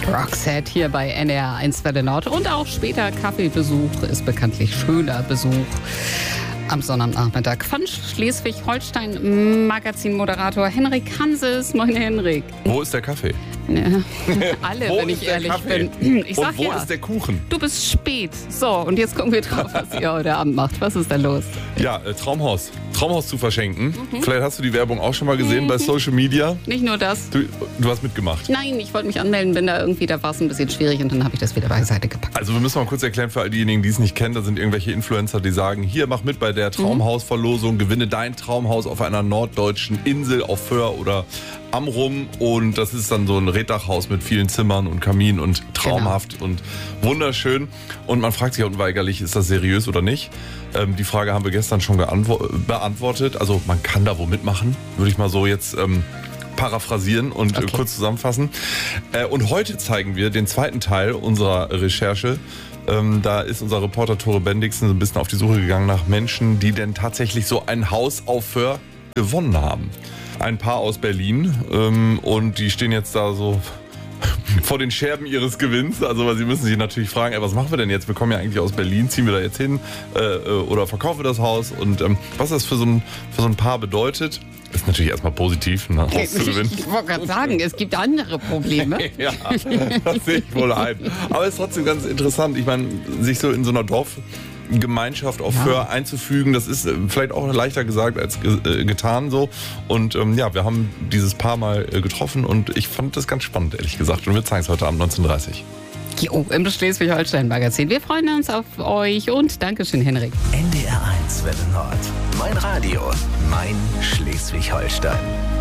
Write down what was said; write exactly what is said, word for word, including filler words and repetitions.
Roxette hier bei N D R eins Welle Nord. Und auch später Kaffeebesuch ist bekanntlich schöner Besuch am Sonnabendnachmittag von Schleswig-Holstein Magazinmoderator Henrik Hanses. Moin Henrik. Wo ist der Kaffee? Ja, alle, wenn ich ehrlich Kaffee? bin. Ich sag und wo ja, ist der Kuchen? du bist spät. So, und jetzt gucken wir drauf, was ihr heute Abend macht. Was ist da los? Ja, äh, Traumhaus. Traumhaus zu verschenken. Mhm. Vielleicht hast du die Werbung auch schon mal gesehen mhm. bei Social Media. Nicht nur das. Du, du hast mitgemacht. Nein, ich wollte mich anmelden, bin da irgendwie, da war es ein bisschen schwierig und dann habe ich das wieder beiseite gepackt. Also wir müssen mal kurz erklären für all diejenigen, die es nicht kennen, da sind irgendwelche Influencer, die sagen, hier, mach mit bei der Traumhausverlosung, gewinne dein Traumhaus auf einer norddeutschen Insel auf Föhr oder Amrum, und das ist dann so ein Reetdachhaus mit vielen Zimmern und Kamin und traumhaft genau. und wunderschön. Und man fragt sich unweigerlich, ist das seriös oder nicht? Ähm, die Frage haben wir gestern schon beantwortet. Also man kann da wo mitmachen, würde ich mal so jetzt ähm, paraphrasieren und okay. äh, kurz zusammenfassen. Äh, und heute zeigen wir den zweiten Teil unserer Recherche. Ähm, da ist unser Reporter Tore Bendixen so ein bisschen auf die Suche gegangen nach Menschen, die denn tatsächlich so ein Haus auf Föhr gewonnen haben. Ein Paar aus Berlin ähm, und die stehen jetzt da so vor den Scherben ihres Gewinns. Also weil sie müssen sich natürlich fragen, ey, was machen wir denn jetzt? Wir kommen ja eigentlich aus Berlin, ziehen wir da jetzt hin äh, oder verkaufen wir das Haus? Und ähm, was das für so, ein, für so ein Paar bedeutet, ist natürlich erstmal positiv, ein Haus zu gewinnen. Ich wollte gerade sagen, es gibt andere Probleme. Ja, das sehe ich wohl ein. Aber es ist trotzdem ganz interessant. Ich meine, sich so in so einer Dorfgemeinschaft auf Föhr ja. einzufügen, das ist vielleicht auch leichter gesagt als ge- äh, getan so. Und ähm, ja, wir haben dieses Paar mal äh, getroffen und ich fand das ganz spannend, ehrlich gesagt. Und wir zeigen es heute Abend neunzehn Uhr dreißig. Jo, im Schleswig-Holstein-Magazin. Wir freuen uns auf euch und Dankeschön, Henrik. N D R eins Welle Nord. Mein Radio, mein Schleswig-Holstein.